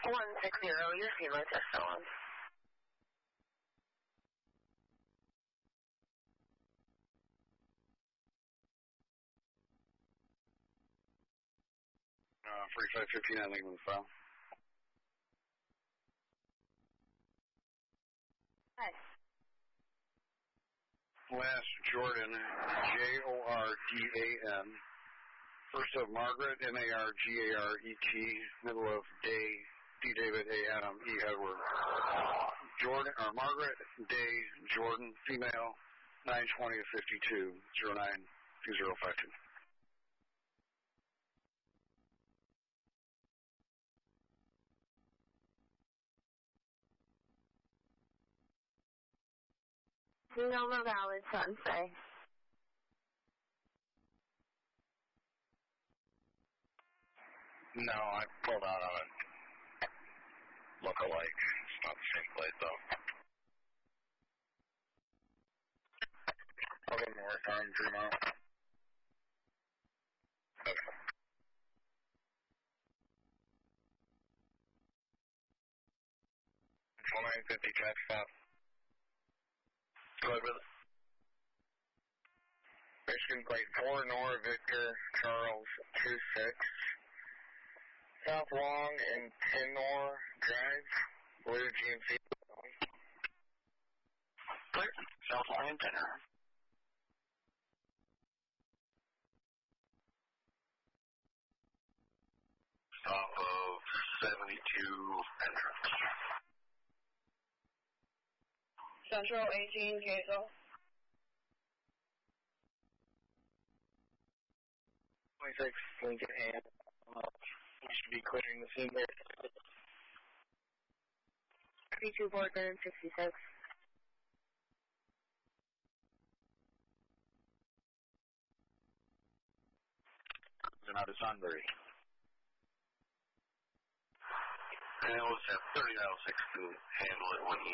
160, your FEMA test on. Free 559, leaving the file. Hi. Last Jordan, Jordan. First of Margaret, Margaret, middle of Day, D. David, A. Adam, E. Edward. Jordan, or Margaret, Day, Jordan, female, 920 of 52, 092052. Sonoma Valley Sunset. No, I pulled out on a look-alike. It's not the same place, though. I'll get more time, Fremont. Okay. 2950, track stop. Go ahead with it. Michigan plate 4, Nora, Victor, Charles, 26. South Long and Tenor Drive, Blue GMC. Clear. South Long and Tenor. Off of 72 entrance. Central 18, Hazel. 26, Lincoln, and we should be clearing the scene there. 32 Portland, 66. Out of Sunbury. And it was at 30.6 to handle it when he